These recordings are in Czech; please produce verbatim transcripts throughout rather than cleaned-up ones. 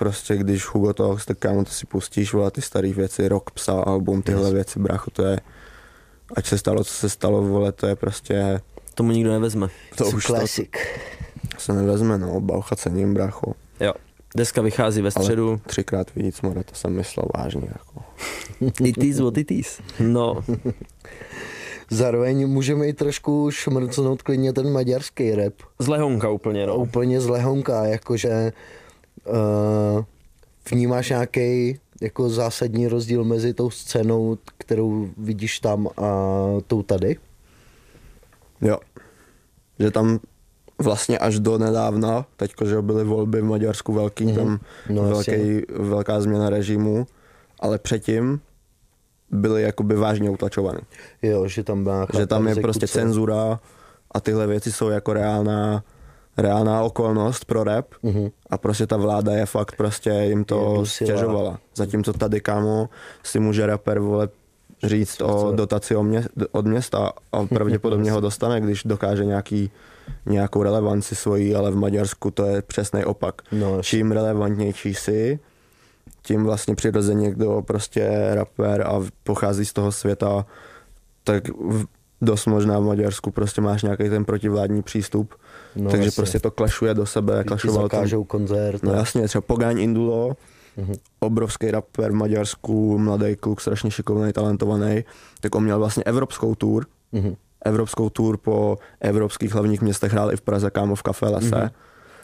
prostě když Hugo Talks, tak kámo to si pustíš, vole, ty starý věci, Rock psal album, tyhle yes. věci, brácho, to je, ať se stalo, co se stalo, vole, to je prostě... Tomu nikdo nevezme. To už classic. To se nevezme, no, Baucha cením, brácho. Jo, deska vychází ve středu. Ale třikrát víc, more, to jsem myslel vážně, jako. It is what it is. No. Zároveň můžeme i trošku šmrcnout klidně ten maďarský rap. Z lehonka úplně, no. Úplně z lehonka, jakože uh, vnímáš nějaký jako zásadní rozdíl mezi tou scénou, kterou vidíš tam a tou tady? Jo. Že tam vlastně až do nedávna, teďko, že byly volby v Maďarsku velký, mm-hmm. tam no, velký, velká změna režimu, ale předtím byly jakoby vážně utlačovaný. Jo, že tam byla Že tam je prostě cenzura a tyhle věci jsou jako reálná, reálná okolnost pro rap mm-hmm. a prostě ta vláda je fakt prostě jim to stěžovala. Zatímco tady, kámo, si může rapper, vole, říct o dotaci od města a pravděpodobně ho dostane, když dokáže nějaký, nějakou relevanci svojí, ale v Maďarsku to je přesný opak. No, čím relevantnější jsi, tím vlastně přirozeně, kdo prostě rapper a pochází z toho světa, tak dost možná v Maďarsku prostě máš nějaký ten protivládní přístup, no, takže jasně. prostě to klašuje do sebe. Klašoval zakážou koncert. No jasně, třeba Pogáň Indulo, mm-hmm. obrovský rapper v Maďarsku, mladý kluk, strašně šikovný, talentovaný, tak on měl vlastně evropskou tour, mm-hmm. evropskou tour po evropských hlavních městech, hrál i v Praze, kámo, v Café Lese mm-hmm.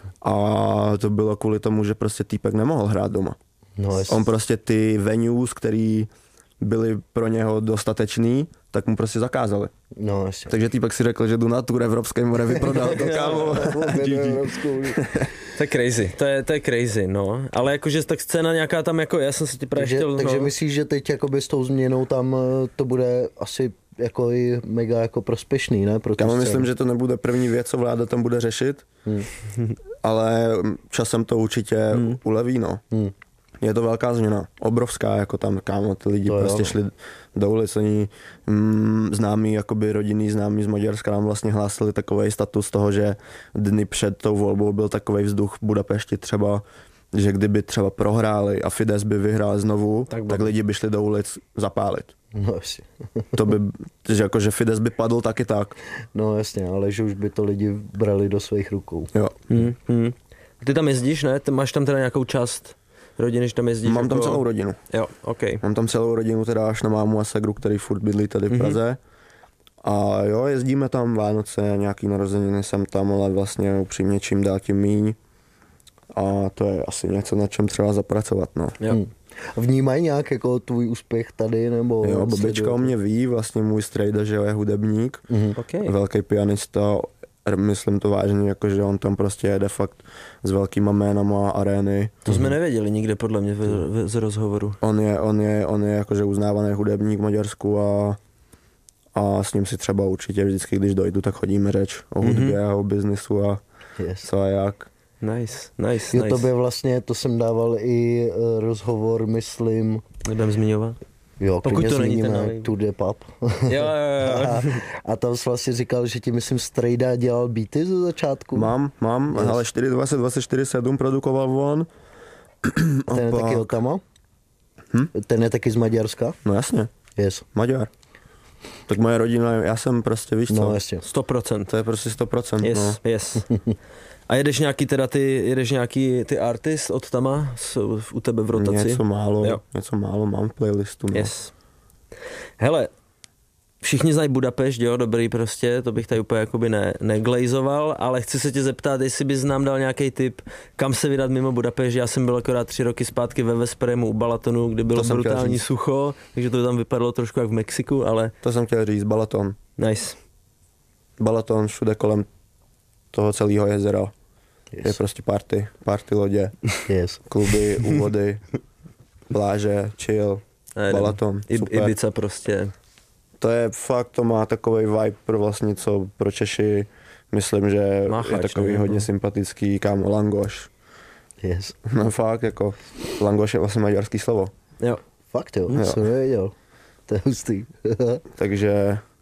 a to bylo kvůli tomu, že prostě týpek nemohl hrát doma. No, on prostě ty venues, který byly pro něho dostatečný, tak mu prostě zakázali. No, ještě. Takže týpek si řekl, že jdu na tour evropské, more vyprodal to, kámo. To je crazy, to je, to je crazy, no. Ale jakože tak scéna nějaká tam jako, já jsem si ti právě takže, chtěl... Takže no. myslíš, že teď jakoby s tou změnou tam to bude asi jako i mega jako prospěšný, ne? Pro já myslím, že to nebude první věc, co vláda tam bude řešit, hmm. ale časem to určitě hmm. uleví, no. Hmm. Je to velká změna, obrovská, jako tam, kámo, ty lidi to prostě jo. šli do ulic, oni mm, známí, jakoby rodinný známí z Maďarska nám vlastně hlásili takovej status toho, že dny před tou volbou byl takovej vzduch v Budapešti třeba, že kdyby třeba prohráli a Fidesz by vyhrál znovu, tak, tak lidi by šli do ulic zapálit. No jasně. To by, že jako, že Fidesz by padl taky tak. No jasně, ale že už by to lidi brali do svých rukou. Jo. Hmm, hmm. Ty tam jezdíš, ne? Ty máš tam teda nějakou část rodiny, že tam jezdíš? Mám jako... tam celou rodinu. Jo, ok. Mám tam celou rodinu, teda až na mámu a segru, který furt bydlí tady v Praze. Mm-hmm. A jo, jezdíme tam Vánoce, nějaký narozeniny jsem tam, ale vlastně upřímně čím dál tím míň. A to je asi něco, na čem třeba zapracovat, no. Jo. Hmm. Vnímají nějak jako tvůj úspěch tady, nebo... Jo, babička o mě ví, vlastně můj strejda, že je hudebník, mm-hmm. okay. velký pianista, myslím to vážně, jakože on tam prostě jede fakt s velkýma jménama arény. To jsme nevěděli nikde podle mě z rozhovoru. On je, on je, on je jakože uznávaný hudebník v Maďarsku a, a s ním si třeba určitě vždycky, když dojdu, tak chodíme řeč o hudbě mm-hmm. a o biznisu a yes. co a jak. Nice, nice, jo, nice. Tobě vlastně, to jsem dával i uh, rozhovor, myslím. Nebudem zmiňovat? Jo, pokud to není ten nový. To the pub. Jo, jo, jo. a, a tam jsi vlastně říkal, že ti, myslím, Strejda dělal beaty ze začátku. Mám, mám, yes. ale čtyři dvacet dvacet čtyři sedm produkoval on. Ten je pak... taky od tama? Hm? Ten je taky z Maďarska? No jasně, yes. Maďar. Tak moje rodina, já jsem prostě, víš co? No jasně. sto procent. To je prostě sto procent, yes, no. Yes. A jedeš nějaký teda ty, jedeš nějaký ty artist od tama s, u tebe v rotaci? Něco málo, jo. něco málo mám v playlistu, no. Yes. Hele, všichni znají Budapešť, jo, dobrý prostě, to bych tady úplně jakoby ne, neglejzoval, ale chci se tě zeptat, jestli bys nám dal nějaký tip, kam se vydat mimo Budapešť. Já jsem byl akorát tři roky zpátky ve Veszprému u Balatonu, kde bylo brutální sucho, takže to tam vypadalo trošku jak v Mexiku, ale... To jsem chtěl říct, Balaton. Nice. Balaton všude kolem toho celého jezera. Yes. Je prostě party, party lodě, yes. kluby, úvody, pláže, chill, ne, Balaton, I, super. Ibiza prostě. To je fakt, to má takovej vibe pro vlastně co pro Češi, myslím, že Máchač, je takový ne, hodně no. sympatický, kámo, langoš. Yes. No fakt, jako, langoš je vlastně maďarský slovo. Jo. Fakt jo, jo. Jsem nevěděl. To je hustý. Takže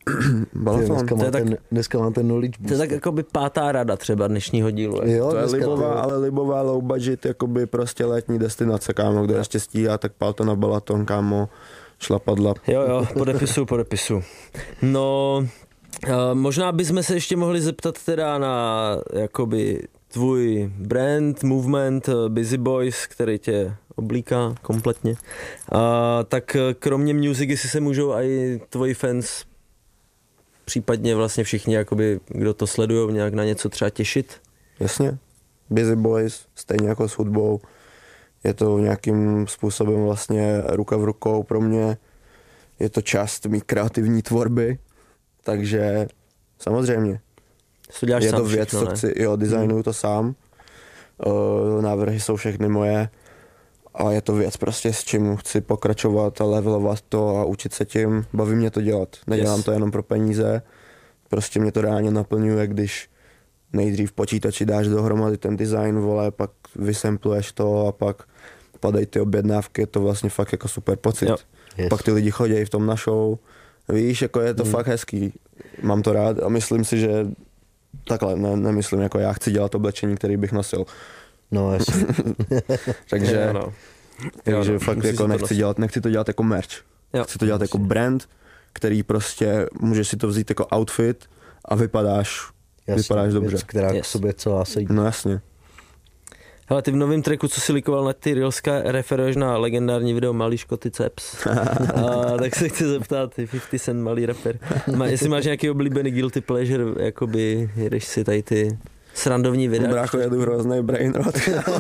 Balafon. Dneska, má tak, ten, dneska má ten knowledge boost. To je tak jakoby pátá rada třeba dnešního dílu. Jo, to je dneska libová, to... ale libová low budget, jakoby prostě letní destinace, kámo, kde ještě stíhá, tak pál to na Balaton, kámo, šlapadla. Jo, jo, podepisu, podepisu. No, uh, možná bychom se ještě mohli zeptat teda na jakoby tvůj brand, movement, Busy Boys, který tě oblíká kompletně. Uh, tak kromě music, jestli se můžou i tvoji fans, případně vlastně všichni, jakoby, kdo to sledujou, nějak na něco třeba těšit? Jasně. Busy Boys, stejně jako s hudbou. Je to nějakým způsobem vlastně ruka v rukou pro mě. Je to část mý kreativní tvorby, takže samozřejmě. To děláš je sám to věc, všechno, co chci, jo, designuju hmm. to sám. Uh, návrhy jsou všechny moje a je to věc prostě, s čím chci pokračovat a levelovat to a učit se tím. Baví mě to dělat. Nedělám yes. to jenom pro peníze. Prostě mě to reálně naplňuje, když nejdřív počítači dáš dohromady ten design, vole, pak vysempluješ to a pak padají ty objednávky, je to vlastně fakt jako super pocit. Yes. Pak ty lidi chodí v tom na show, víš, jako je to mm. fakt hezký, mám to rád a myslím si, že takhle, ne, nemyslím, jako já chci dělat oblečení, který bych nosil. No, jasně. takže jo, no. takže jo, no. fakt Musí jako nechci vlastně. dělat, nechci to dělat jako merch. Jo. Chci to dělat jako brand, který prostě můžeš si to vzít jako outfit a vypadáš, jasně, vypadáš dobře. Věc, která yes. k sobě celá sedí. No jasně. Hele, ty v novém tracku, co si likoval na ty Reelska, referuješ na legendární video Malý Škoty Ceps. A tak se chci zeptat, ty fifty Cent, malý rapper. Má, jestli máš nějaký oblíbený guilty pleasure, jakoby jedeš si tady ty srandovní videa. Brácho, jedu hrozný brain rot.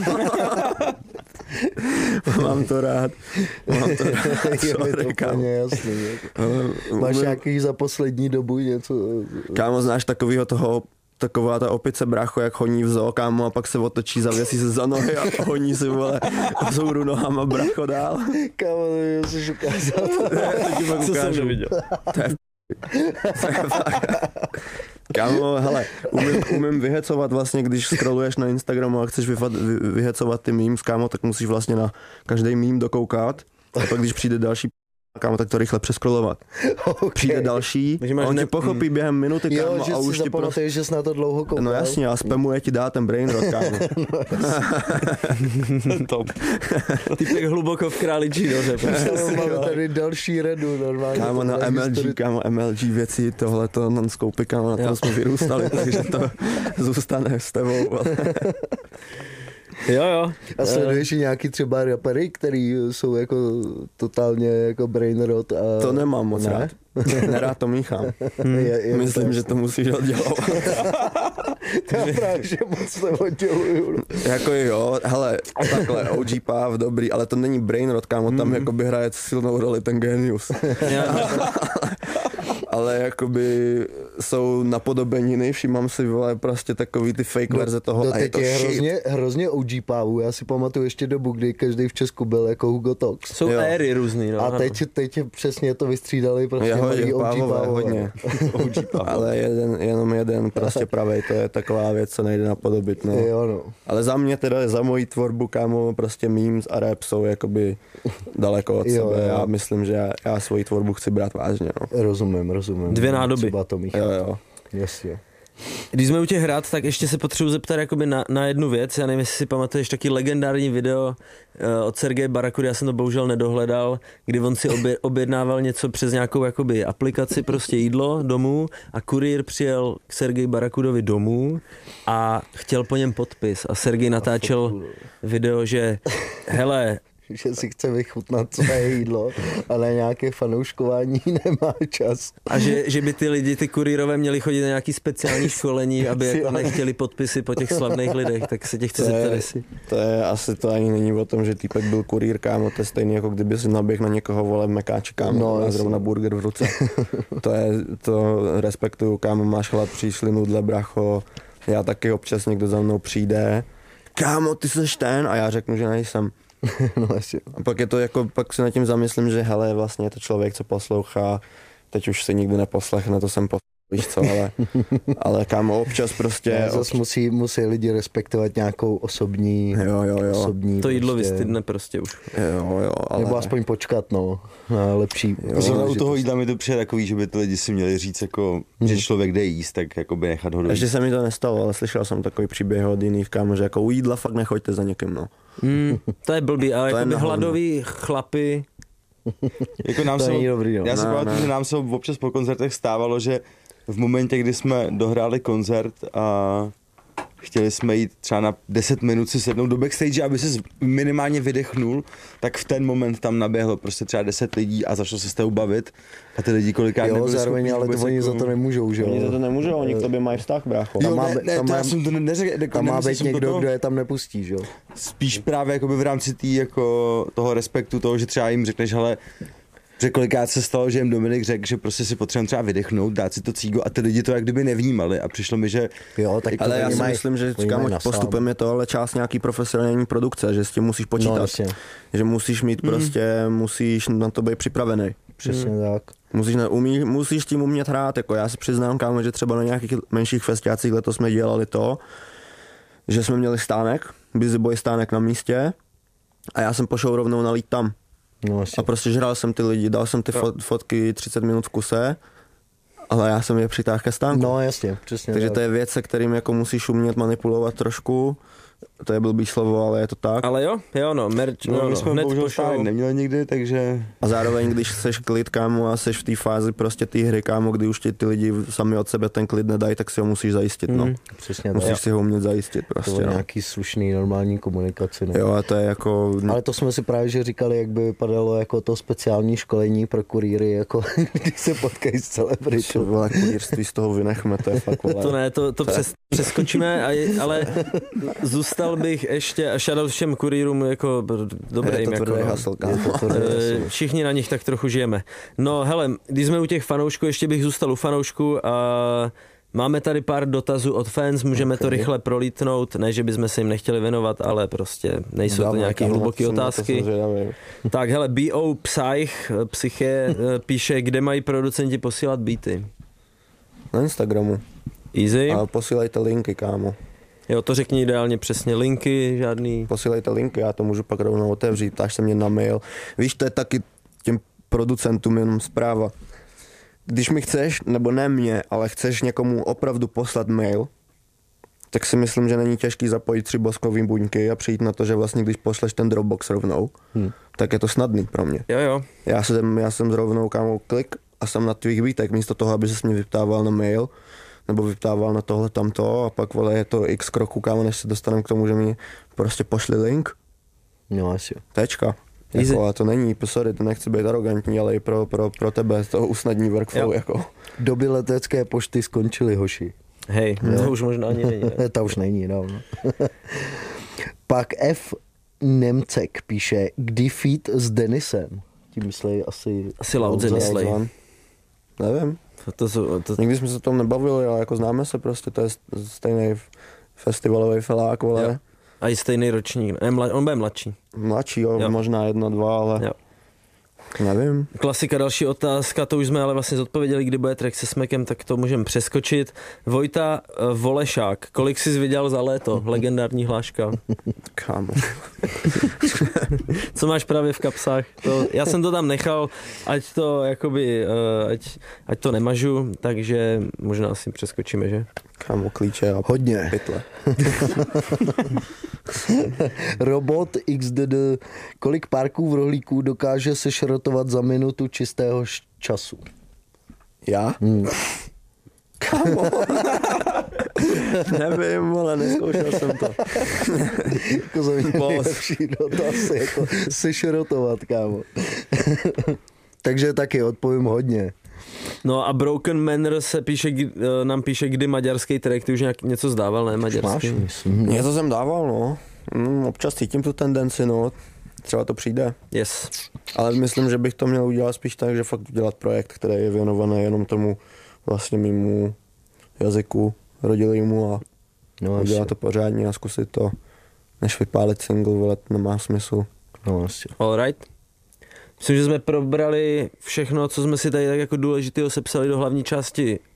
Mám to rád. Mám to rád. Sorry, kámo. Jasný, máš nějaký za poslední dobu něco? Kámo, znáš takovýho toho taková ta opice, brácho, jak honí v zoo, kámo, a pak se otočí, zavěsí se za nohy a honí si, vole, vzhůru nohama, brácho, dál. Kámo, to jsi ukázal. Co jsem neviděl. To je kámo, hele, umím, umím vyhecovat vlastně, když scrolluješ na Instagramu a chceš vyfat, vy, vyhecovat ty memes, kámo, tak musíš vlastně na každý meme dokoukat a pak když přijde další kámo, tak to rychle přeskrolovat. Okay. Přijde další, a on ne... tě pochopí během minuty, kámo, jo, že a už si ti prostě... že jsi na to dlouho koukal. No jasně, a spamuje ti dá ten brain rot, kámo. No, top. Typek hluboko v králičí noře. Máme tady další redu normálně. Kámo, na M L G, historii... kámo, M L G věci, tohleto non-scopy, kámo, na tom jsme vyrůstali, takže to zůstane s tebou. Jo, jo. A sleduješ i nějaký třeba rapery, který jsou jako totálně jako brain rot a... To nemám moc ne? rád. Nerád to míchám. Hmm. Je, je Myslím, to že to musíš oddělovat. Já právě, že moc neodděluju. Jako jo, hele, takhle, O G Pav, dobrý, ale to není brain rot, kámo, tam mm. jakoby hraje silnou roli ten genius. Ale jakoby jsou napodobeniny, všímám si, vole, prostě takový ty fake no, verze toho no, a je to je shit. hrozně, hrozně O G Pavu, já si pamatuju ještě dobu, kdy každý v Česku byl jako Hugo Tox. Jsou jo. éry různý, no. A teď, teď přesně to vystřídali prostě jo, malý O G Pávové, hodně. O G Pávové. Ale jeden, jenom jeden prostě pravej, to je taková věc, co nejde napodobit, no. Jo, no. Ale za mě teda, za moji tvorbu, kámo, prostě memes a rap jsou jakoby daleko od jo, sebe. Jo. Já myslím, že já, já svoji tvorbu chci brát vážně, no. Rozumím, rozumím. Dvě nádoby. To jo, jo. Jasně. Když jsme u těch hrad, tak ještě se potřebuji zeptat jakoby na, na jednu věc. Já nevím, jestli si pamatuješ taky legendární video uh, od Sergeje Barakudy, já jsem to bohužel nedohledal, kdy on si obě, objednával něco přes nějakou jakoby aplikaci, prostě jídlo domů a kurýr přijel k Sergeji Barakudovi domů a chtěl po něm podpis a Sergej natáčel video, že hele, že si chce vychutnat své jídlo, ale nějaké fanouškování nemá čas. A že, že by ty lidi, ty kurýrové měli chodit na nějaký speciální školení, aby jako nechtěli podpisy po těch slavných lidech, tak se tě chci zeptat, jestli. To je asi to ani není o tom, že týpek byl kurýr, kámo, to je stejný, jako kdyby si naběh na někoho, vole, mekáč, kámo, no, a zrovna burger v ruce. To je, to respektuju, kámo, máš hlad, přišli nudle, bracho, já taky občas někdo za mnou přijde, kámo, ty seš ten, a já řeknu, že nejsem. No, asi. A pak je to jako, pak se nad tím zamyslím, že hele, vlastně je to člověk, co poslouchá, teď už se nikdy neposlechne, to jsem poslouchal víš co, ale, ale kámo, občas prostě... Zase musí, musí lidi respektovat nějakou osobní... Jo, jo, jo. Osobní to jídlo prostě, vystydne prostě už. Jo, jo, ale... Nebo aspoň počkat, no, na lepší... Zrovna u toho jídla mi to přijde takový, že by ty lidi si měli říct, jako, hmm. že člověk jde jíst, tak jako by nechat ho dojít. Ještě se mi to nestalo, ale slyšel jsem takový příběh od jiných kámo, že jako u jídla fakt nechoďte za někým, no. Mm, to je blbý, ale jako je hladoví chlapy... Jako nám to se, není dobrý, no. já si Ne, pamatuju, ne. že nám se občas po koncertech stávalo, že v momentě, kdy jsme dohráli koncert a chtěli jsme jít třeba na deset minut si sednout do backstage, aby se minimálně vydechnul, tak v ten moment tam naběhlo prostě třeba deset lidí a začalo se s tebou bavit a ty lidi kolikrát Jo, nebyli zároveň, schopni ale to vůbec oni jako... za to nemůžou, že jo? Oni za to nemůžou, oni k tobě mají vztah, brácho. Tam Jo, má ne, být- ne, tam to má- já jsem to neřekl, jako Tam má nemyslel být jsem někdo, toto. kdo je tam nepustí, že jo? Spíš právě jakoby v rámci tý, jako toho respektu toho, že třeba jim řekneš, hele, že kolikrát se stalo, že jim Dominik řekl, že prostě si potřebujeme třeba vydechnout, dát si to cígo a ty lidi to jak kdyby nevnímali a přišlo mi, že Jo, tak to Ale já oni si mají- myslím, že oni kámo, mají nasám. postupem je to ale část nějaký profesionální produkce, že s tím musíš No, počítat. jasně, Že musíš mít prostě, musíš na to být připravený. přesně tak. Musíš, ne, umí, musíš tím umět hrát, jako já si přiznám, kámo, že třeba na nějakých menších festiácích letos jsme dělali to, že jsme měli stánek, busy boy stánek na místě a já jsem pošel rovnou nalít tam. No, A jasně. prostě žral jsem ty lidi, dal jsem ty fot, fotky třicet minut v kuse, ale já jsem je přitáhl ke stánku. No, jasně, přesně Takže tak. to je věc, se kterým jako musíš umět manipulovat trošku. To je blbý slovo, ale je to tak. Ale jo, jo no, merch, no, no, my no, jsme hned bohužel pošel. stále neměli nikdy, takže... A zároveň, když seš klid, kámo, a seš v té fázi prostě té hry, kámo, kdy už ti ty lidi sami od sebe ten klid nedají, tak si ho musíš zajistit, no. Mm. Přesně Musíš tak. si ho umět zajistit To prostě, je no. nějaký slušný, normální komunikaci. No. Jo, a to je jako... Ale to jsme si právě že říkali, jak by vypadalo jako to speciální školení pro kurýry, jako když se potkají s Čo, celebritou. vole, kurýrství z toho vynechme, to je fakt, vole. To ne, to, to přes, přeskočíme, a je, ale zůstal bych ještě, a shoutout všem kurýrům jako br- dobrým. Je to jako, tvrdý no. hasl, kámo. Eh, Všichni na nich tak trochu žijeme. No hele, když jsme u těch fanoušků, ještě bych zůstal u fanoušků a máme tady pár dotazů od fans, můžeme okay. to rychle prolítnout, ne, že bychom se jim nechtěli věnovat, ale prostě nejsou to Dávno, nějaké kámo, hluboké jsem na to otázky. zvědavý. Tak hele, B O Psych, Psyche, eh, píše, kde mají producenti posílat beaty. Na Instagramu. Easy. A posílejte linky, kámo. Jo, to řekni ideálně přesně, linky, žádný. Posílejte linky, já to můžu pak rovnou otevřít, ptáš se mě na mail. Víš, to je taky těm producentům jenom zpráva. Když mi chceš, nebo ne mě, ale chceš někomu opravdu poslat mail, tak si myslím, že není těžký zapojit tři boskový buňky a přijít na to, že vlastně když pošleš ten Dropbox rovnou, hmm. tak je to snadný pro mě. Jo, jo. Já jsem, já jsem rovnou kámo klik a jsem na tvých beatek, místo toho, aby se mě vyptával na mail, nebo vyptával na tohle tamto a pak vole je to x kroků, kámo, než se dostaneme k tomu, že mi prostě pošli link. No asi. Tečka. Easy. Jako, a to není, sorry, to nechci být arrogantní, ale i pro, pro, pro tebe to usnadní workflow. Jo. Jako. Doby letecké pošty skončily, hoši. Hej, to už možná ani není. Ne? Ta už není, dávno. Pak F. Nemcek píše, kdy feat s Denisem? Tím myslí asi... Asi Loudze Loudze. myslej. Nevím. To, to, jsou- to, Nikdy jsme se o tom nebavili, ale jako známe se prostě, to je stejný festivalový felák, vole. Jo. A i stejný ročník. Ne, mla, on bude mladší. Mladší, jo, Jo. možná jedna, dva, ale Jo. nevím. Klasika, další otázka, to už jsme ale vlastně zodpověděli, kdy bude track se Smekem, tak to můžeme přeskočit. Vojta uh, Volešák, kolik jsi vydělal za léto? Legendární hláška. Kámo. Co máš právě v kapsách? To, já jsem to tam nechal, ať to jakoby, uh, ať, ať to nemažu, takže možná asi přeskočíme, že? Kámo, klíče a Hodně. pytle. Robot X D D, kolik párků v rohlíku dokáže sešrotovat za minutu čistého š- času? Já? Hmm. Kámo. Nevím, ale neskoušel jsem to. Jako za mě nejlepší dotaz, jako sešrotovat, kámo. Takže taky odpovím hodně. No a Broken Manor se píše, kdy- uh, nám píše, kdy maďarský track, ty už nějak něco zdával, ne? Máš, Maďarský. myslím. Něco jsem dával, no. Mm, občas cítím tu tendenci, no. Třeba to přijde. Yes. Ale myslím, že bych to měl udělat spíš tak, že fakt udělat projekt, který je věnovaný jenom tomu vlastně mému jazyku rodilýmu a No, udělat asi. to pořádně a zkusit to, než vypálit single, vole, to nemá smysl. No, asi. Alright. Myslím, že jsme probrali všechno, co jsme si tady tak jako důležitého sepsali do hlavní části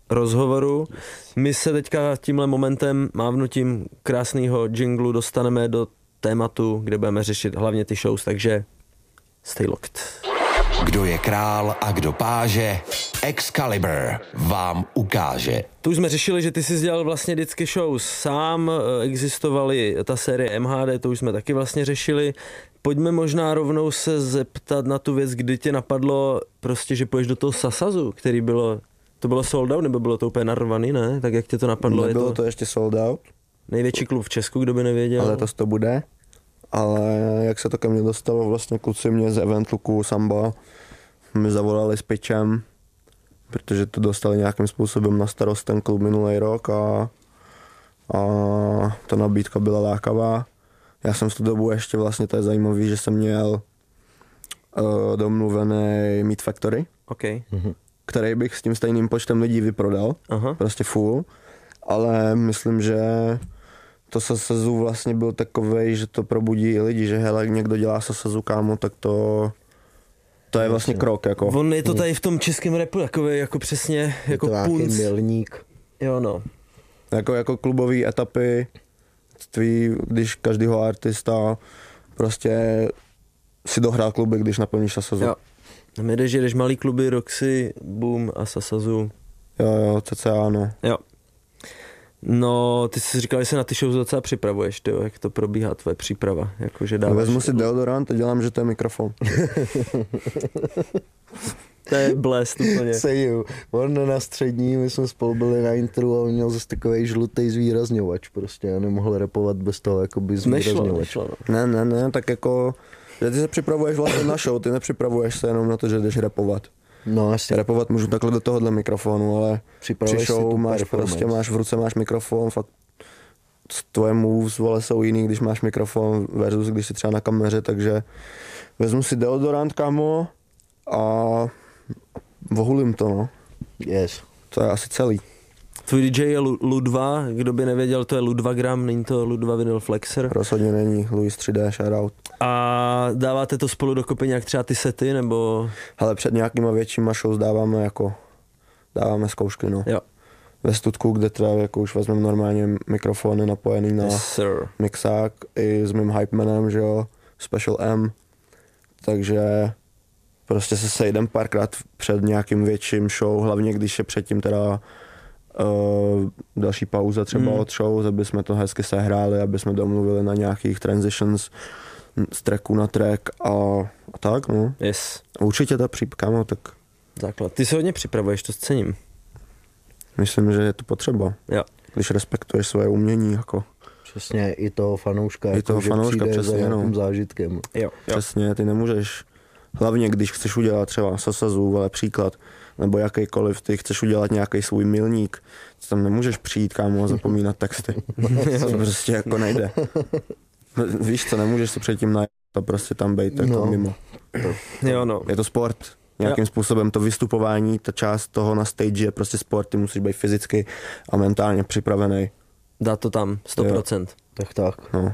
rozhovoru. My se teďka tímhle momentem mávnutím krásného jinglu dostaneme do tématu, kde budeme řešit hlavně ty shows, takže stay locked. Kdo je král a kdo páže, Excalibur vám ukáže. Tu už jsme řešili, že ty jsi dělal vlastně vždycky shows sám, existovaly ta série M H D, to už jsme taky vlastně řešili. Pojďme možná rovnou se zeptat na tu věc, kdy tě napadlo prostě, že půjdeš do toho Sasazu, který bylo, to bylo sold out, nebo bylo to úplně narvaný, ne? Tak jak tě to napadlo? Nebylo je to, to ještě sold out. Největší klub v Česku, kdo by nevěděl. Ale to to bude. Ale jak se to ke mně dostalo, vlastně kluci mě z Eventluku Samba mi zavolali s pitchem, protože to dostali nějakým způsobem na starost ten klub minulý rok a, a ta nabídka byla lákavá. Já jsem v tu dobu ještě vlastně, to je zajímavý, že jsem měl uh, domluvený Meat Factory, okay. který bych s tím stejným počtem lidí vyprodal, Aha. prostě full, ale myslím, že to Sasazu vlastně byl takovej, že to probudí lidi, že hele, někdo dělá Sasazu, kámo, tak to to je vlastně krok, jako. On je to tady v tom českém rapu takovej, jako přesně, jako punc. Je to nějaký milník. Jo, no. Jako, jako klubové etapy, tvý, když každýho artista prostě si dohrál kluby, když naplníš Sasazu. Jo. A mi jde, že jdeš malý kluby, Roxy, Boom a Sasazu. Jo, jo, cca no. Jo. No, ty jsi říkal, že se na ty shows docela připravuješ, tyjo, jak to probíhá tvoje příprava, jakože dáváš... Vezmu si deodorant a dělám, že to je mikrofon. To je blest úplně. Seju. On na střední, my jsme spolu byli na intru a on měl zase takovej žlutej zvýrazňovač prostě, já nemohl rapovat bez toho jakoby zvýrazňovač. Nešlo, nešlo, no. Ne, ne, ne, tak jako, že ty se připravuješ vlastně na show, ty nepřipravuješ se jenom na to, že jdeš rapovat. No asi. Rapovat můžu takhle do tohohle mikrofonu, ale při show máš prostě, máš v ruce máš mikrofon, fakt tvoje moves, vole, jsou jiný, když máš mikrofon versus když jsi třeba na kameře, takže vezmu si deodorant, kámo, a vohulím to, no. Yes. To je asi celý. Tvůj D J je Ludva, kdo by nevěděl, to je Ludvagram, není to Ludva Vinyl Flexer. Rozhodně není, Luis tři dé, shoutout. A dáváte to spolu dokopy nějak třeba ty sety, nebo? Hele, před nějakýma většíma shows dáváme jako, dáváme zkoušky, no. Jo. Ve Studku, kde teda jako už vezmeme normálně mikrofony napojený na yes, mixák i s mým hypemanem, že jo, Special M, takže prostě se sejdem párkrát před nějakým větším show, hlavně když je předtím teda uh, další pauza třeba mm. od show, aby jsme to hezky sehráli, aby jsme domluvili na nějakých transitions z tracku na track a, a tak, no. Yes. Určitě ta přípka, tak... Základ. Ty se hodně připravuješ, to cením. Myslím, že je to potřeba. Jo. Když respektuješ svoje umění, jako... Přesně, i toho fanouška, I jako, toho že fanouška, přijde přesně, za nějakým no. zážitkem. Jo, jo. Přesně, ty nemůžeš, hlavně když chceš udělat třeba Sasazu, ale příklad, nebo jakýkoliv, ty chceš udělat nějaký svůj milník, tam nemůžeš přijít, kámo, a zapomínat texty. To prostě jako nejde. Víš co, nemůžeš se předtím najít a prostě tam být jako no. mimo. Jo, no. Je to sport. Nějakým jo. způsobem to vystupování, ta část toho na stage je prostě sport, ty musíš být fyzicky a mentálně připravený. Dá to tam, sto procent. Jo. Tak tak. No.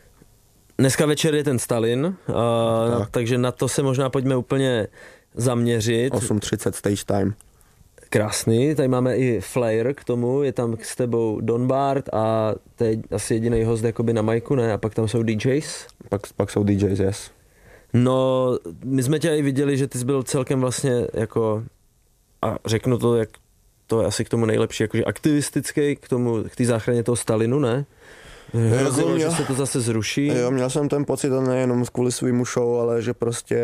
Dneska večer je ten Stalin, uh, tak. takže na to se možná pojďme úplně zaměřit. osm třicet stage time. Krásný, tady máme i flyer k tomu, je tam s tebou Don Bart a to je asi jediný host jakoby na majku, ne? A pak tam jsou D Js. Pak, pak jsou D Js, yes. No, my jsme tě i viděli, že ty jsi byl celkem vlastně jako, a řeknu to, jak to je asi k tomu nejlepší, jakože aktivistický k tomu, k té záchraně toho Stalinu, ne? Hrozilo, že se to zase zruší. Jo, měl jsem ten pocit, a nejenom kvůli svýmu show, ale že prostě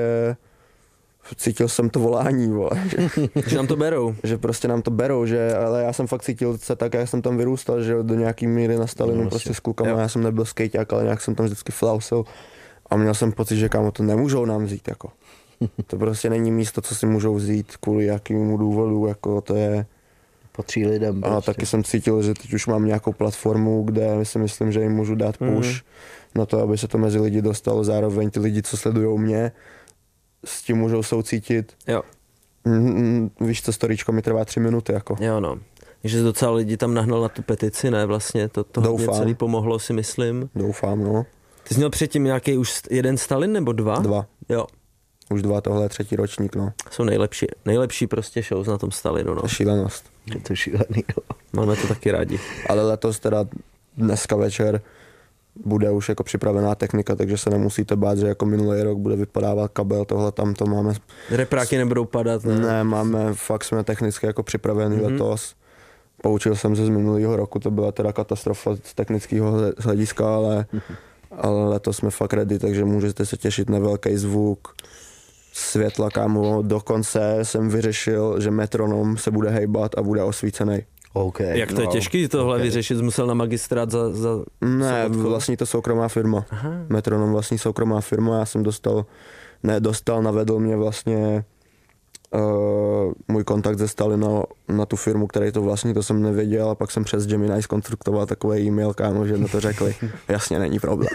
cítil jsem to volání, vole. Že, že nám to berou. Že prostě nám to berou, že, ale já jsem fakt cítil se tak, jak jsem tam vyrůstal, že do nějaký míry na Stalinu no, prostě s klukama, jo. Já jsem nebyl skejťák, ale nějak jsem tam vždycky flausil a měl jsem pocit, že kámo, to nemůžou nám vzít, jako. To prostě není místo, co si můžou vzít kvůli jakému důvodu, jako to je... Patří lidem. A prostě. Taky jsem cítil, že teď už mám nějakou platformu, kde si myslím, že jim můžu dát push mm-hmm. na to, aby se to mezi lidi dostalo. Zároveň ty lidi, co sledujou mě, s tím můžou soucítit. Jo. Mm, víš co, storíčko mi trvá tři minuty, jako. Jo, no. Že docela lidi tam nahnal na tu petici, ne, vlastně, to, to hodně celý pomohlo, si myslím. Doufám, no. Ty jsi měl předtím nějaký už jeden Stalin, nebo dva? Dva. Jo. Už dva, tohle je třetí ročník, no. Jsou nejlepší, nejlepší prostě shows na tom Stalinu, no. To je šílenost. Je to šílený, jo. Máme to taky rádi. Ale letos teda dneska večer bude už jako připravená technika, takže se nemusíte bát, že jako minulý rok bude vypadávat kabel, tohle tam to máme. Repráky nebudou padat, ne? Ne, máme, fakt jsme technicky jako připravený mm-hmm. letos. Poučil jsem se z minulého roku, to byla teda katastrofa z technického hlediska, ale, ale letos jsme fakt ready, takže můžete se těšit na velký zvuk, světla, kámo. Dokonce jsem vyřešil, že metronom se bude hejbat a bude osvícený. Okay, Jak to je no, těžký tohle okay. vyřešit? Musel na magistrát za... za Ne, soudko? vlastní to soukromá firma. Aha. Metronom vlastní soukromá firma, já jsem dostal, ne dostal, navedl mě vlastně uh, můj kontakt ze Stalina na tu firmu, který to vlastní, to jsem nevěděl a pak jsem přes Gemini zkonstruktoval takový e-mail, kámo, že mi to řekli. Jasně, není problém.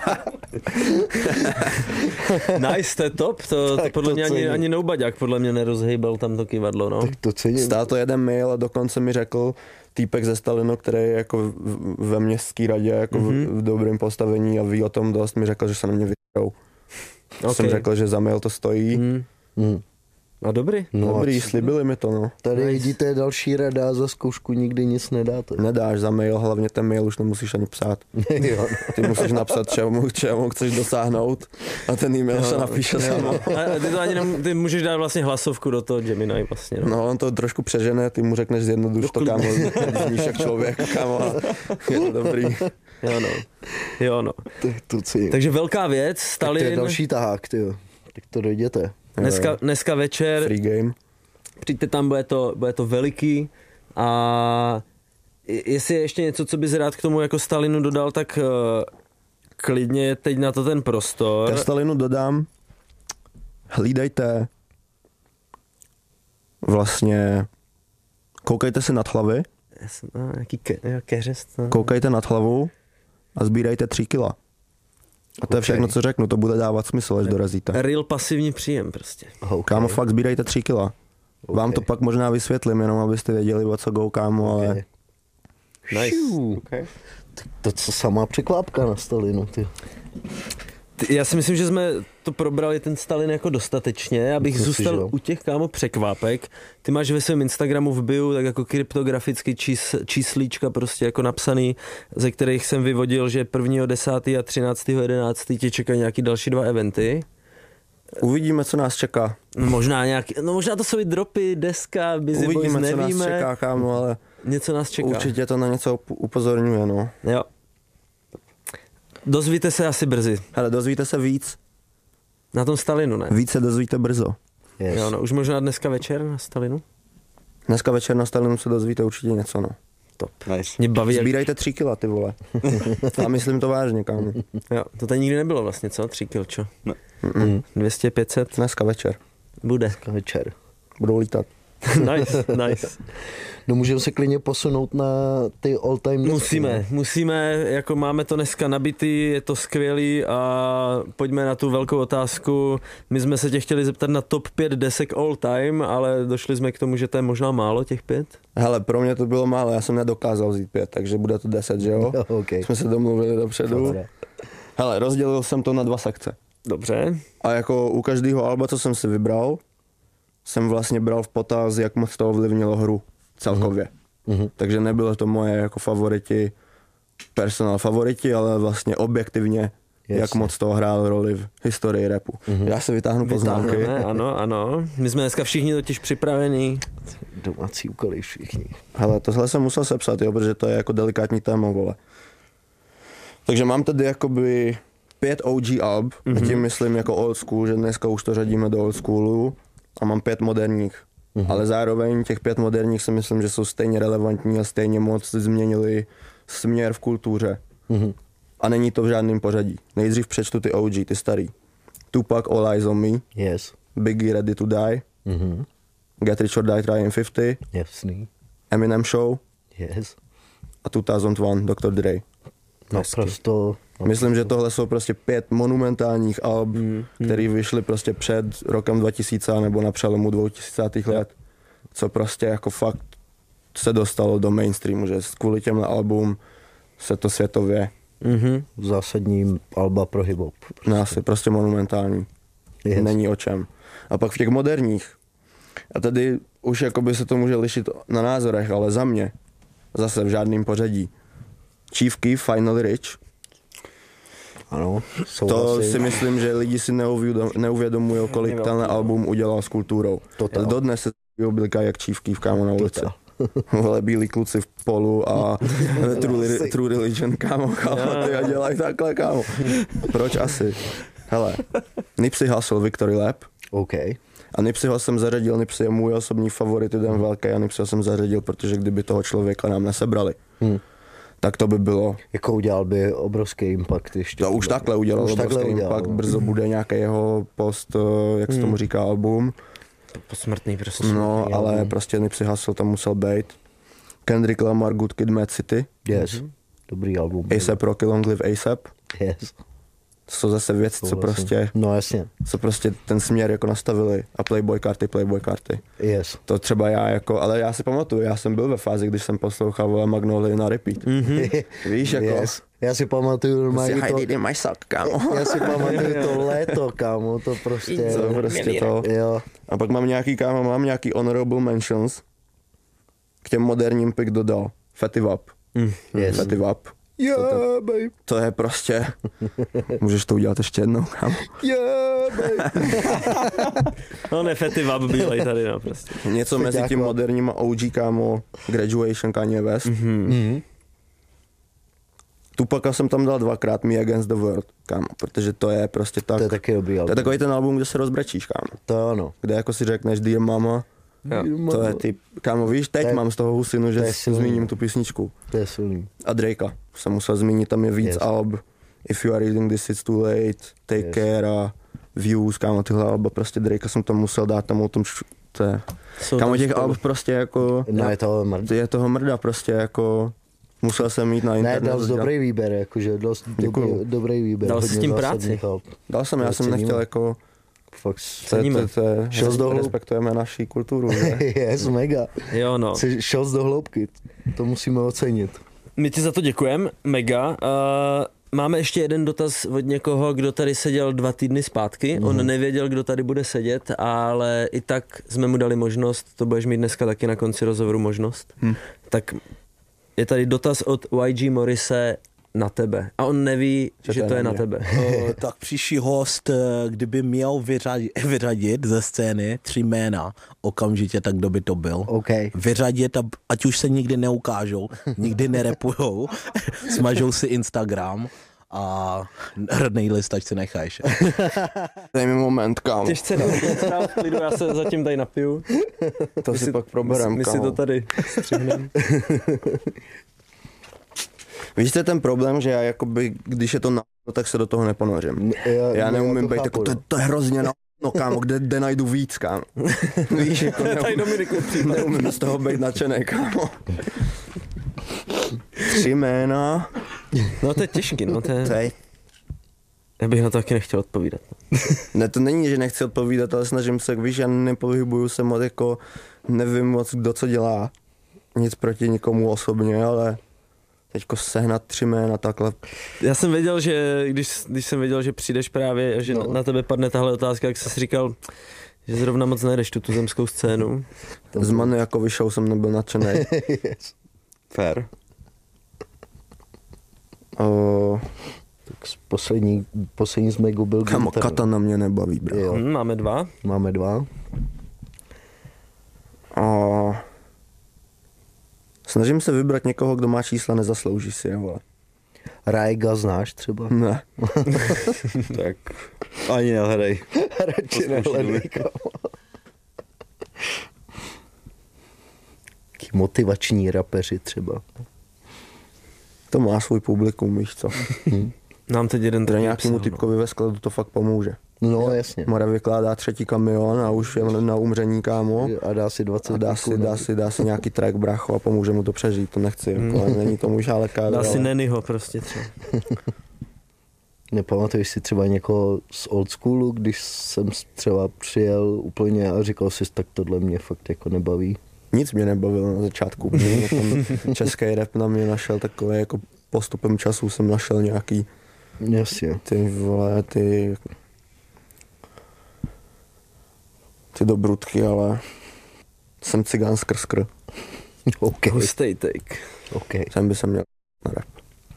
Nice, to je top, to, to podle to mě ani, cením. ani Noubaďák podle mě nerozhýbal tam to kývadlo, no. Tak to cením. Stál to jeden mail a dokonce mi řekl týpek ze Stalinu, který je jako v- ve městské radě jako mm-hmm. v, v dobrém postavení a ví o tom dost, mi řekl, že se na mě vyhrou. Okay. Jsem řekl, že za mail to stojí. Hmm. Hmm. A dobrý. No, Dobrý, slibili mi to, no. Tady Nice. vidíte další rada, za zkoušku nikdy nic nedáte. Nedáš za mail, hlavně ten mail už nemusíš ani psát. Jo. Ty musíš napsat, čemu, čemu chceš dosáhnout a ten e-mail se napíše samo. A ty to ani nem, ty můžeš dát vlastně hlasovku do toho Gemini vlastně, no. No, on to trošku přežene, ty mu řekneš zjednoduš to, kámo, zníš jak člověk, kámo, a je to dobrý. Jo, no. Jo, no. Tak to cením. Takže velká věc, To je Stalin, další tahák, tyjo. Tak to dojděte. dneska, dneska večer, Free game. přijďte tam, bude to, bude to veliký a je- jestli je ještě něco, co bys rád k tomu jako Stalinu dodal, tak uh, klidně je teď na to ten prostor. Ke Stalinu dodám, hlídejte vlastně, koukejte si nad hlavy, Já jsem, no, jaký ke, jo, keřest, no. koukejte nad hlavu a sbírejte tři kila. A to je Ok. všechno, co řeknu, to bude dávat smysl, až dorazíte. Real pasivní příjem prostě. Okay. Kámo, fakt sbírejte tři kila. Vám to pak možná vysvětlím, jenom abyste věděli, o co go, kámo, ale Okay. Nice. Okay. To co samá překvápka na Stalinu, ty. Ty- Já si myslím, že jsme to probrali ten Stalin jako dostatečně, abych Myslím si, že zůstal jo. u těch, kámo, překvápek. Ty máš ve svém Instagramu v bio tak jako kryptograficky čís, číslíčka prostě jako napsaný, ze kterých jsem vyvodil, že prvního desátého a třináctého jedenáctého tě čekají nějaký další dva eventy. uvidíme, co nás čeká. Možná nějaký, no možná to jsou i dropy, deska, Busy Boys, Uvidíme, co nás nevíme. čeká, kámo, ale Něco nás čeká. určitě to na něco up- upozorňuje, no. Jo. Dozvíte se asi brzy. Hele, dozvíte se víc, Na tom Stalinu, ne? víc se dozvíte brzo. Yes. Jo, no, už možná dneska večer na Stalinu. Dneska večer na Stalinu se dozvíte určitě něco, no. Top. Nice. Mě baví, jak... Sbírejte tři kila, ty vole. A myslím to vážně, kámo. Jo, to tady nikdy nebylo vlastně, co? Tři kil, čo? Mm-mm. dvě stě, pět set? Dneska večer. Bude. Večer. Budou lítat. Nice, nice. No můžeme se klidně posunout na ty all time desky, Musíme, ne? musíme, jako máme to dneska nabitý, je to skvělý a pojďme na tu velkou otázku. My jsme se tě chtěli zeptat na top pět desek all time, ale došli jsme k tomu, že to je možná málo těch pět. Hele, pro mě to bylo málo, já jsem nedokázal vzít pět, takže bude to deset, že jo? Jo, okay. Jsme se domluvili dopředu. Dobré. Hele, rozdělil jsem to na dva sekce. Dobře. A jako u každého alba, co jsem si vybral, jsem vlastně bral v potaz, jak moc to ovlivnilo hru celkově. Mhm. Takže nebylo to moje jako favoriti, personal favoriti, ale vlastně objektivně, Jasně. jak moc to hrálo roli v historii rapu. Mhm. Já si vytáhnu poznámky. Vytáhneme, ano, ano. My jsme dneska všichni totiž připravení. Domácí úkoly všichni. Hele, tohle jsem musel sepsat, jo, protože to je jako delikátní téma, vole. Takže mám tady jakoby pět O G alb, mm-hmm. a tím myslím jako old school, že dneska už to řadíme do old schoolu a mám pět moderních. Mm-hmm. Ale zároveň těch pět moderních si myslím, že jsou stejně relevantní a stejně moc změnili směr v kultuře. Mhm. A není to v žádném pořadí. Nejdřív přečtu ty O G, ty starý. Tupac, All Eyes on Me, Yes. Biggie, Ready to Die, Mhm. Get Rich or Die Trying padesát, Jasný. Eminem Show Yes. a two thousand one, doktor Dre. Naprosto. Myslím, že tohle jsou prostě pět monumentálních alb, mm, které vyšly prostě před rokem dva tisíce nebo na přelomu dvoutisících let, co prostě jako fakt se dostalo do mainstreamu, že kvůli těmhle album se to světově Mhm. Zásadní alba pro hip-hop. nás je prostě monumentální. Yes. Není o čem. A pak v těch moderních, a tady už jakoby se to může lišit na názorech, ale za mě, zase v žádném pořadí. Chief Keef, Finally Rich. Ano, to si myslím, že lidi si neuvědom, neuvědomují, kolik ten album udělal s kulturou. Total. Dodnes se oblíkají jak Chief Keef, kámo, na ulici. Vole, bílí kluci v polu a True, true Religion, kámo, kámo, ty a dělají takhle, kámo. Proč asi? Hele, Nipsey Hussle, Victory Lap. OK. A Nipseyho jsem zařadil, Nipsey je můj osobní favorit, jeden velký, a Nipseyho jsem zařadil, protože kdyby toho člověka nám nesebrali, hmm. tak to by bylo... Jako udělal by obrovský impact ještě. To už takhle udělal už obrovský takhle impact, udělal. Brzo bude nějaký jeho post, jak se tomu říká, album. Posmrtný prostě. No, ale album. Prostě Nipsey Hussle tam musel být. Kendrick Lamar, Good Kid, Mad City. Yes, mm-hmm. Dobrý album. A$ep Rocky, Long Live A$ep. Yes. To jsou zase věci, co prostě, no, jasně. co prostě ten směr jako nastavili. A Playboy karty, Playboy karty. Yes. To třeba já jako, ale já si pamatuju, já jsem byl ve fázi, když jsem poslouchal Magnolia na repeat. Mm-hmm. Víš, jako... Yes. Já si pamatuju normálně to... Hide my sock, kámo. Já si pamatuju to léto, kámo, to prostě... To prostě to. Jo. A pak mám nějaký, kámo, mám nějaký honorable mentions. K těm moderním pik dodal. Fetty Wap. Mm. Yes. Fetty Wap. Yeah, to, to, babe. To je prostě... Můžeš to udělat ještě jednou, kámo. Yeah, babe. No ne, Fetty Wap bílej tady, no prostě. Něco Fetty mezi tím Wap. moderním a O G, kámo. Graduation, Kanye West. Mm-hmm. Mm-hmm. Tupaka jsem tam dal dvakrát, Me Against the World, kámo, protože to je prostě tak... To je taky dobrý album. To je takový ten album, kde se rozbrečíš, kámo. To ano. Kde jako si řekneš Dear Mama, Jo. to je ty, kámo, víš, teď je, mám z toho husinu, že silný. zmíním tu písničku. To je silný. A Drakea jsem musel zmínit, tam je víc Yes. alb, If You Are Reading This It's Too Late, Take Yes. Care a Views, kámo, tyhle alba, prostě Drakea jsem tam musel dát, tam o tom, š- to je, kámo, těch alb prostě jako, No je toho mrda. je toho mrda prostě jako, musel jsem mít na internet. Ne, dal jsi dobrý výběr, jakože dost dobrý, dobrý výběr. Dal jsi s tím práci. Alb. Dal jsem, já jsem nechtěl jako, Fakt to, to, to, šel do hloubky. respektujeme naši kulturu, že? Yes, mega. Jo, no. Jsi šel do hloubky, to musíme ocenit. My ti za to děkujeme, mega. Uh, máme ještě jeden dotaz od někoho, kdo tady seděl dva týdny zpátky. Mm. On nevěděl, kdo tady bude sedět, ale i tak jsme mu dali možnost, to budeš mít dneska taky na konci rozhovoru možnost. Hmm. Tak je tady dotaz od Y G Morrise na tebe. A on neví, že, že to je na tebe. O, tak příští host, kdyby měl vyřadit, vyřadit ze scény tři jména okamžitě, tak kdo by to byl? Okay. Vyřadit, ať už se nikdy neukážou, nikdy nerepujou, smažou si Instagram a hrdnej list, ať si necháš. Dej mi moment, kámo. Těžce na klidu, já se zatím tady napiju. To si, si pak proberem, my, kámo. My si to tady střihneme. Víš, to je ten problém, že já jakoby, když je to na tak se do toho neponořím. Já, já neumím být chápu, jako, to, no. to je hrozně na no kámo, kde, kde najdu víc, kámo. Víš, jako neumím, neumím z toho být nadšený, kámo. Tři jména. No to je těžký, no to je... To je... Já bych na to taky nechtěl odpovídat. Ne, to není, že nechci odpovídat, ale snažím se, víš, já nepohybuju se moc jako, nevím moc, kdo co dělá. Nic proti nikomu osobně, ale teďko sehnat tři jména takhle. Já jsem věděl, že když, když jsem věděl, že přijdeš právě, že no. na, na tebe padne tahle otázka, jak jsi si říkal, že zrovna moc nejdeš tu tuzemskou scénu. Z Maniakovy show jsem nebyl nadšený. Yes. Fair. O... Tak poslední, poslední z Megu byl... Kamo, Katana mě nebaví, bro. Hmm, máme dva. Máme dva. O... Snažím se vybrat někoho, kdo má čísla, nezaslouží si je, vole. Rajga znáš třeba? Ne. Tak ani nehledej. Radši nehledej, kámo. Taký motivační rapeři třeba. To má svůj publikum, víš co. Hmm. Nám teď jeden Tady nějakému typkovi ve skladu to fakt pomůže. No jasně. Mora vykládá třetí kamion a už je na umření, kámo. A dá si dvacet A dá si, dá si, dá si nějaký track, bracho, a pomůže mu to přežít, to nechci, Hmm. jako, není to můj žáleka. Dá si ale... Nennyho prostě třeba. Nepamatuješ si třeba někoho z old schoolu, když jsem třeba přijel úplně a říkal si, tak tohle mě fakt jako nebaví. Nic mě nebavilo na začátku. Český rap na mě našel takové, jako postupem času jsem našel nějaký Jasně. ty vole, ty ty dobrutky, ale jsem cigán skrz krv. OK. Hustej take. OK. Jsem by se měl na rap.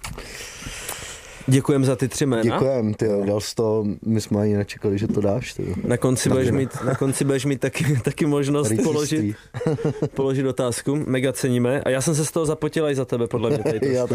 Děkujem za ty tři jména. Děkujem, ty dal jsi to, my jsme ani nečekali, že to dáš. Tyjo. Na konci, budeš mít, na konci budeš mít taky, taky možnost Rytířství. položit, položit otázku. Mega ceníme. A já jsem se z toho zapotil i za tebe, podle mě. Tady Já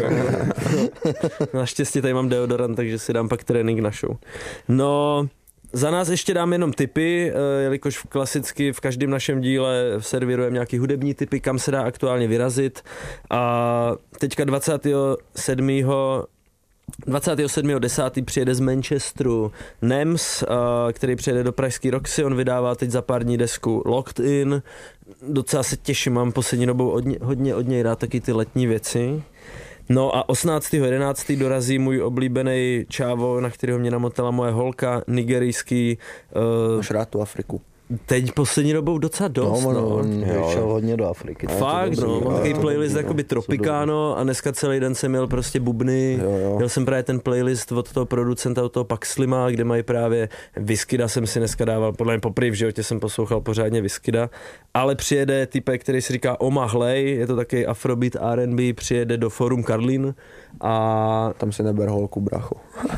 to. to Naštěstí tady mám deodorant, takže si dám pak trénink na show. No, za nás ještě dám jenom tipy, jelikož klasicky v každém našem díle servírujeme nějaký hudební tipy, kam se dá aktuálně vyrazit. A teďka dvacátého sedmého dvacátého sedmého desátého přijede z Manchesteru Nems, který přijede do pražský Roxy, on vydává teď za pár dní desku Locked In. Docela se těším, mám poslední dobou hodně, hodně od něj rád taky ty letní věci. No a osmnáctého jedenáctého dorazí můj oblíbený čávo, na kterého mě namotala moje holka, nigerijský. Uh, Máš rád tu Afriku. Teď poslední dobou docela dost, no, no. no. On šel hodně do Afriky. Fakt, no, mám takový playlist jakoby Tropicano a dneska celý den jsem měl prostě bubny. Jo, jo. Měl jsem právě ten playlist od toho producenta, od toho Paxlima, kde mají právě Wizkida jsem si dneska dával, podle mě poprvé v životě jsem poslouchal pořádně Wizkida, ale přijede typek, který si říká Oma Hlej, je to taky Afrobeat R and B, přijede do Forum Karlín a Tam si neber holku, bracho.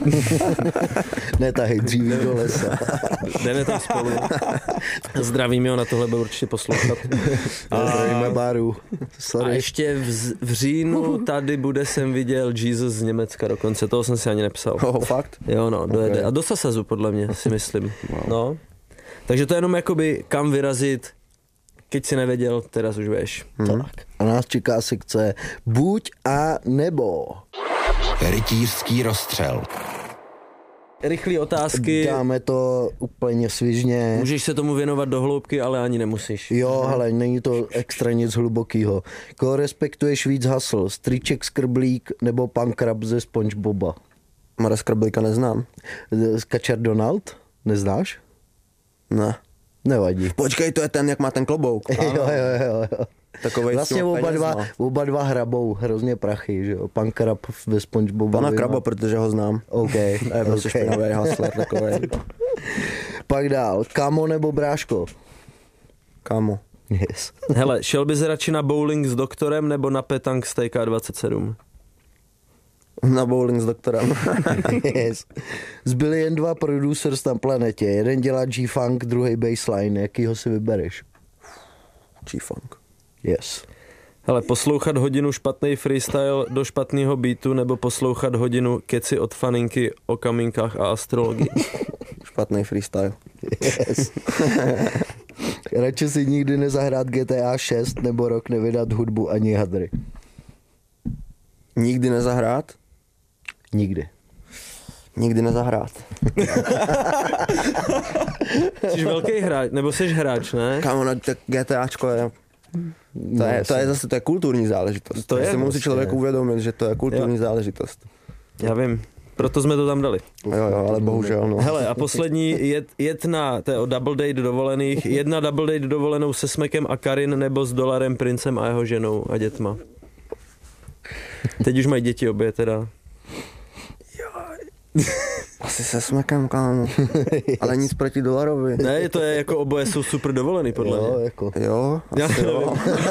Netahej dříví do lesa. jdeme tam spolu. Zdravím ho, na tohle bude určitě poslouchat. Zdravíme Báru. A Sorry. ještě v, z- v říjnu tady bude, jsem viděl Jesus z Německa dokonce, toho jsem si ani nepsal. Oh, fakt? Jo no, dojede. Okay. A do Sasazu podle mě, si myslím. No. Takže to je jenom jakoby kam vyrazit, keď si nevěděl, teraz už víš. Tak. A nás čeká sekce buď a nebo. Rytířský rozstřel. Rychlé otázky, Dáme to úplně svižně. můžeš se tomu věnovat do hloubky, ale ani nemusíš. Jo, hele, není to extra nic hlubokýho. Koho respektuješ víc hasl? Strýček Skrblík nebo Pan Krab ze SpongeBoba? Mara Skrblíka neznám. Kačer Donald? Neznáš? Ne. Nevadí. Počkej, to je ten, jak má ten klobouk. Jo, jo, jo, jo. Takovej Vlastně s tím oba peněz, dva, no. oba dva hrabou hrozně prachy, že jo. Pan Krab ve SpongeBobu. Pana Kraba, protože ho znám. OK, To je prostě okay. špinavý hasler takovej. Pak dál. Kamo nebo bráško? Kámo. Yes. Hele, šel bys radši na bowling s doktorem nebo na petang z T K dvacet sedm? Na bowling s doktorem. Yes. Zbyli jen dva producers na planetě. Jeden dělá G-Funk, druhý bassline. Jakýho si vybereš? G-Funk. Yes. Hele, poslouchat hodinu špatný freestyle do špatného beatu nebo poslouchat hodinu keci od faninky o kaminkách a astrologii. Špatný freestyle. Yes. Radši si nikdy nezahrát G T A šest nebo rok nevydat hudbu ani hadry. Nikdy nezahrát? Nikdy. Nikdy nezahrát. Jsi velký hráč, nebo jsi hráč, ne? Kámo, no, tak GTAčko je... To je, to je zase to je kulturní záležitost. To je si musí prostě. člověk uvědomit, že to je kulturní Jo. záležitost. Já vím, proto jsme to tam dali. Jo, jo, ale bohužel, no. Hele, a poslední, jet, jet na, to je o double date dovolených, jedna double date dovolenou se Smekem a Karin nebo s Dolarem, Princem a jeho ženou a dětma. Teď už mají děti obě teda. Asi se Smekem, kámo. Ale nic proti Dolarovi. Ne, to je jako oboje jsou super dovolený podle Jo, mě. jako. Jo, Já asi jo.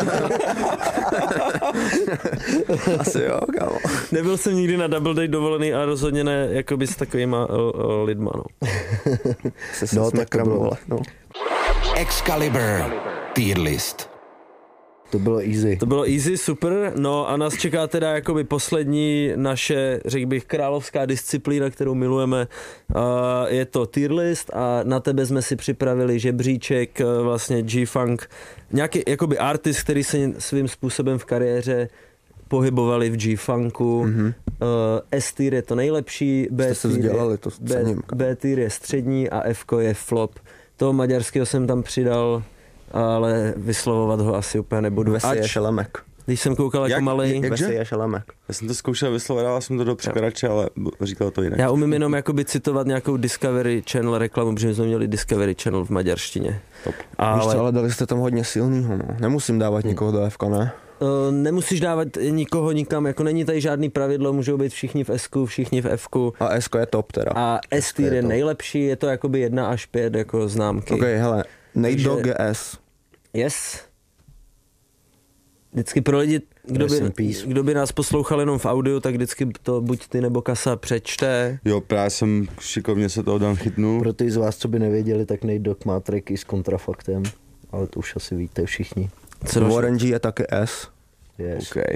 Asi jo, kámo. Nebyl jsem nikdy na double date dovolený a rozhodně ne jakoby s takovýma o, o, lidma, no. Asi se No, tak to Smekem, bylo. vole, no. Excalibur. Tier list. To bylo easy. To bylo easy, super, no a nás čeká teda jakoby poslední naše, řekl bych, královská disciplína, kterou milujeme. Uh, je to tier list a na tebe jsme si připravili žebříček, uh, vlastně G-Funk, nějaký jakoby artist, který se svým způsobem v kariéře pohybovali v G-Funku. Mm-hmm. Uh, S-tier je to nejlepší, Jste se vzdělali, to B, cením. B-tier je střední a F-ko je flop. Toho maďarského jsem tam přidal, ale vyslovovat ho asi úplně nebudu. Vesi je Ač, šelemek. když jsem koukal jako Jak- malej, jak- Vesi Jakže? je šelemek. Já jsem to zkoušel vyslovit, dával jsem to do překladače, ale říkal to jinak. já umím jenom jakoby citovat nějakou Discovery Channel reklamu, protože jsme měli Discovery Channel v maďarštině. Top. Ale... Víš co, Ale ale dali jste tam hodně silnýho, no. Nemusím dávat nikoho do F-ka, ne? uh, nemusíš dávat nikoho nikam, jako není tady žádný pravidlo, můžou být všichni v S-ku, všichni v F-ku. A S-ko je top teda. A S-tier je to. nejlepší, je to jakoby jedna až pět jako známky. OK, hele, Nate Takže- Dogg G S. Yes. Vždycky pro lidi, kdo Rest in by, peace. kdo by nás poslouchal jenom v audiu, tak vždycky to buď ty nebo Kasa přečte. Jo, právě jsem šikovně se toho Dan chytnul. Pro ty z vás, co by nevěděli, tak Nate Dogg má tracky s kontrafaktem, ale to už asi víte všichni. Co další? Warren G je taky S. Yes. OK.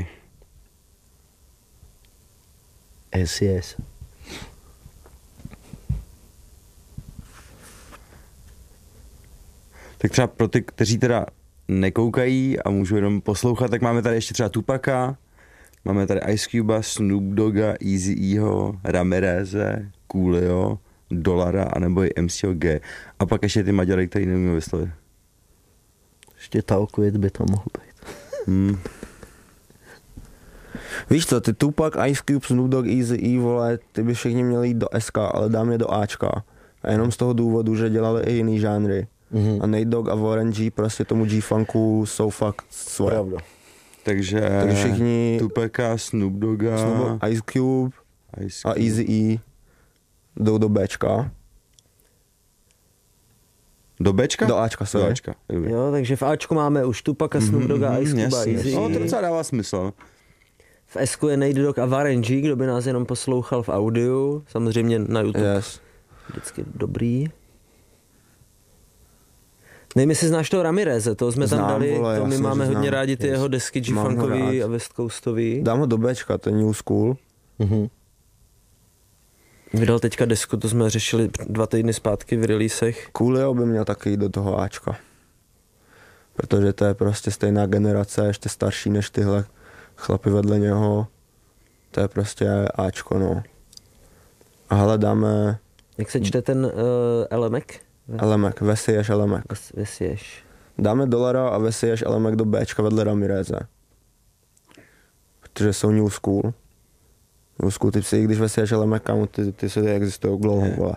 Yes, yes. Tak třeba pro ty, kteří teda nekoukají a můžou jenom poslouchat, tak máme tady ještě třeba Tupaka, máme tady Ice Cube, Snoop Dogga, Eazy-Eho, Ramireze, Coolio, Dollara anebo i M C O G. A pak ještě ty Maďary, který nevíme vyslovit. Ještě Talkvit by tam mohl být. Hmm. Víš co, ty Tupac, Ice Cube, Snoop Dogg, Eazy-E, vole, ty by všichni měli jít do S K, ale dám je do Ačka. A jenom z toho důvodu, že dělali i jiný žánry. Mhm. A Nate Dogg a Warren G prostě tomu G-funku jsou fakt svoje. Pravda. Takže, Takže všichni- Tupaka, Snoop Dogga, Snoop Dogg, Ice Cube Ice a Cube. Eazy-E jdou do Bčka. Do Bčka? Do Ačka, Do sorry. Ačka. Jo, takže v Ačku máme už Tupaka, Snoop Dogga, Ice Cube a jasně. Eazy. No, to docela dává smysl. V Sku je Nate Dogg a Warren G, kdo by nás jenom poslouchal v audiu, samozřejmě na YouTube. Yes. Vždycky dobrý. Nevím, jestli znáš toho Ramireze, to jsme tam Znám, dali, vole, to my jasně, máme že hodně znám. rádi ty Yes. jeho desky Mám ho G-funkový rád. a West Coastový. Dám ho do Bčka, to je New School. Mhm. Vydal teďka desku, to jsme řešili dva týdny zpátky v releasech. Coolio by měl taky jít do toho Ačka. Protože to je prostě stejná generace, ještě starší než tyhle chlapy vedle něho. To je prostě Ačko, no. A hele, dáme Jak se čte ten uh, Elemek? Elemek, Vesiješ Elemek. Vesiješ. Dáme Dollara a Vesiješ Elemek do Bčka vedle Ramireze. Protože jsou New School. New School typsy, i když Vesiješ Elemek, kámo, ty, ty se existují dlouho, vole.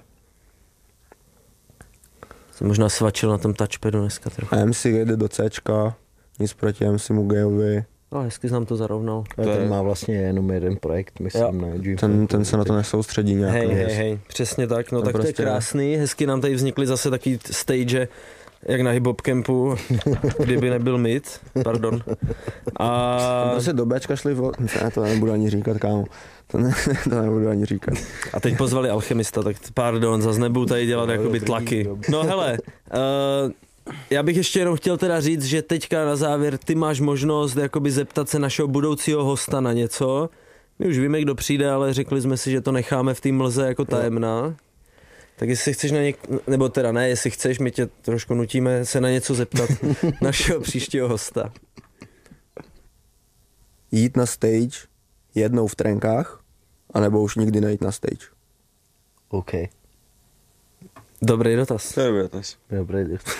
Jsem možná svačil na tom touchpadu dneska trochu. A M C jde do Cčka, nic proti M C Mugejovi. No, hezky jsem to zarovnal. Ale To ten je- má vlastně jenom jeden projekt, myslím, Jo. na G. Ten, ten se na to nesoustředí nějak. Hej, no. hej, hej, přesně tak, no To tak to je prostě- krásný, hezky nám tady vznikly zase taky stage, jak na hip-hop campu, kdyby nebyl mid, pardon. A Prostě do Bčka šli, vo... ne, to nebudu ani říkat, kámo. To, ne, to nebudu ani říkat. A teď pozvali Alchemista, tak pardon, zase nebudu tady dělat jakoby tlaky. No hele, uh, já bych ještě jenom chtěl teda říct, že teďka na závěr ty máš možnost jakoby zeptat se našeho budoucího hosta na něco. My už víme, kdo přijde, ale řekli jsme si, že to necháme v té mlze jako tajemná. Tak jestli chceš na něk... nebo teda ne, jestli chceš, my tě trošku nutíme se na něco zeptat našeho příštího hosta. Jít na stage jednou v trenkách, anebo už nikdy nejít na stage. OK, Dobrý dotaz. To je dobrý dotaz. dobrý.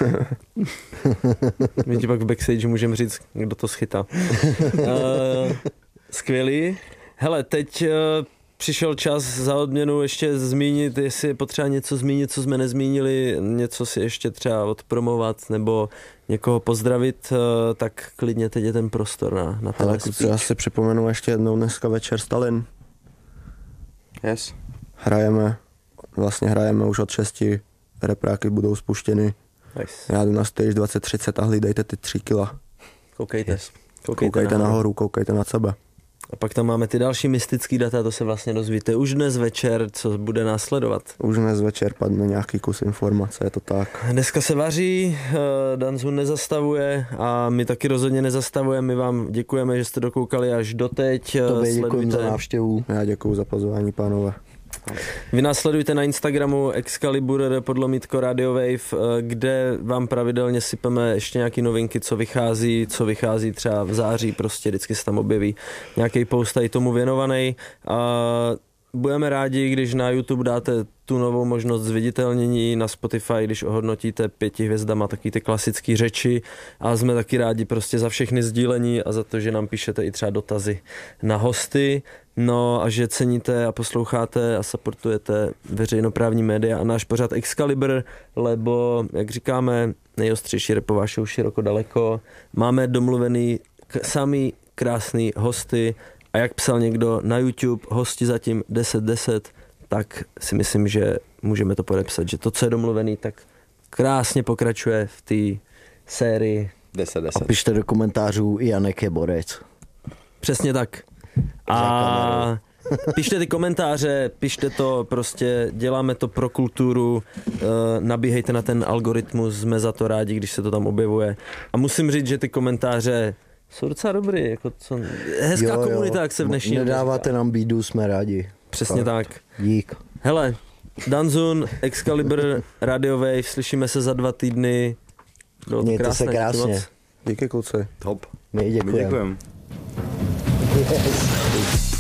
My ti pak v backstage můžeme říct, kdo to schytá. uh, skvělý. Hele, teď uh, přišel čas za odměnu ještě zmínit, jestli je potřeba něco zmínit, co jsme nezmínili, něco si ještě třeba odpromovat, nebo někoho pozdravit, uh, tak klidně teď je ten prostor na, na Ale tenhle kluci, speech. já si připomenu ještě jednou dneska večer Stalin. Yes. Hrajeme, vlastně hrajeme už od šesti, repráky budou spuštěny. Nice. Já jdu na stage dvacet třicet a hlídejte ty tři kila. Koukejte. Yes. Koukejte, Koukejte nahoru. nahoru, koukejte nad sebe. A pak tam máme ty další mystický data, to se vlastně dozvíte už dnes večer, co bude následovat. Už dnes večer padne nějaký kus informace, je to tak. Dneska se vaří, Danzun nezastavuje a my taky rozhodně nezastavujeme. My vám děkujeme, že jste dokoukali až doteď. Tobě děkuji Sledujte. za návštěvu. Já děkuju za pozvání, pánové. Vy nás sledujte na Instagramu Excalibur podlomítko Radio Wave, kde vám pravidelně sypeme ještě nějaký novinky, co vychází, co vychází třeba v září, prostě vždycky se tam objeví nějaký post tady tomu věnovaný. A budeme rádi, když na YouTube dáte tu novou možnost zviditelnění, na Spotify, když ohodnotíte pěti hvězdama taky ty klasické řeči, a jsme taky rádi prostě za všechny sdílení a za to, že nám píšete i třeba dotazy na hosty. No a že ceníte a posloucháte a supportujete veřejnoprávní média a náš pořad Excalibur, lebo, jak říkáme, nejostřejší rapová show široko daleko. Máme domluvený k- samý krásný hosty a jak psal někdo na YouTube, hosti zatím deset deset, tak si myslím, že můžeme to podepsat, že to, co je domluvený, tak krásně pokračuje v té sérii. deset A deset. pište do komentářů, Janek je borec. Přesně tak. A pište ty komentáře, pište to, prostě děláme to pro kulturu, uh, nabíhejte na ten algoritmus, jsme za to rádi, když se to tam objevuje. A musím říct, že ty komentáře jsou docela dobrý, jako co, hezká Jo, jo. komunita, jak se v dnešní době Nedáváte říká. nám bídu, jsme rádi. Přesně tak. Dík. Hele, Danzun, Excalibur, Radio Wave, slyšíme se za dva týdny. Bylo to Mějte krásné, se díky krásně. moc. Díky kluci. Top. My My děkujeme. děkujeme. Yes.